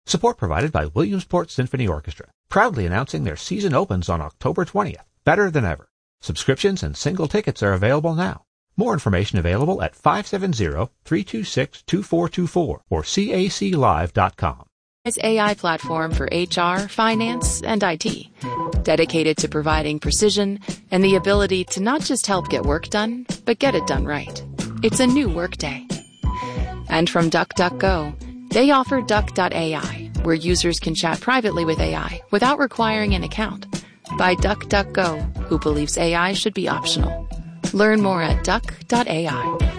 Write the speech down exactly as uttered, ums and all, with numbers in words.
Support provided by Williamsport Symphony Orchestra, proudly announcing their season opens on October twentieth, better than ever. Subscriptions and single tickets are available now. More information available at five seven zero, three two six, two four two four or C A C live dot com. It's A I platform for H R, finance, and I T, dedicated to providing precision and the ability to not just help get work done, but get it done right. It's a new Workday. And from DuckDuckGo, they offer Duck dot A I, where users can chat privately with A I without requiring an account. By DuckDuckGo, who believes A I should be optional. Learn more at Duck dot A I.